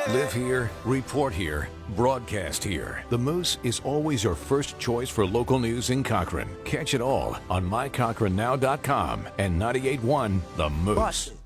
Live here, report here, broadcast here. The Moose is always your first choice for local news in Cochrane. Catch it all on mycochranenow.com and 98.1 The Moose. Boston.